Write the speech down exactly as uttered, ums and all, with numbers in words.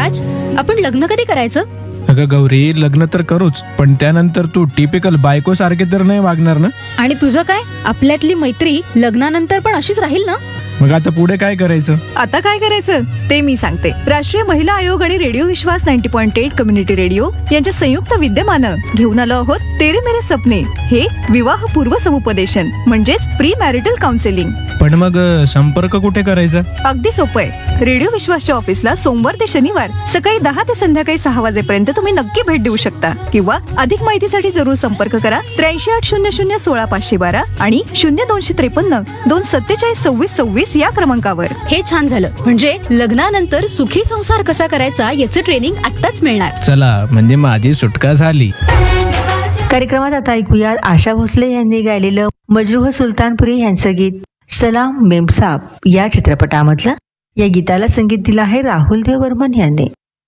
राज, आपण लग्न कधी करायचं? अगं गौरी, लग्न तर करूच, पण त्यानंतर तू टिपिकल बायको सारखे तर नाही वागणार ना? आणि तुझं काय? आपल्यातली मैत्री लग्नानंतर पण अशीच राहील ना? मग आता पुढे काय करायचं? आता काय करायचं ते मी सांगते. राष्ट्रीय महिला आयोग आणि रेडिओ विश्वास नव्वद पॉईंट आठ कम्युनिटी रेडिओ यांच्या संयुक्त विद्यमानं घेऊन आलो आहोत तेरे मेरे सपने, हे विवाह पूर्व समुपदेशन म्हणजेच प्री मॅरिटल काउन्सिलिंग. पण मग अ, संपर्क कुठे करायचा? अगदी सोपं आहे. रेडिओ विश्वासच्या ऑफिसला सोमवार ते शनिवार सकाळी दहा ते संध्याकाळी सहा वाजेपर्यंत तुम्ही नक्की भेट देऊ शकता, किंवा अधिक माहितीसाठी जरूर संपर्क करा त्र्याऐंशी आठ शून्य शून्य सोळा पाचशे बारा आणि शून्य दोनशे त्रेपन्न दोन सत्तेचाळीस सव्वीस सव्वीस या क्रमांकावर. हे छान झालं. म्हणजे लग्नानंतर सुखी संसार कसा करायचा याचं ट्रेनिंग आत्ताच मिळणार. चला, म्हणजे माझी सुटका झाली. कार्यक्रमात आता ऐकूया आशा भोसले यांनी गायलेलं मजरूह सुलतानपुरी यांचं गीत सलाम मेमसाब या चित्रपटामधलं. या गीताला संगीत दिलं आहे राहुल देव बर्मन यांनी.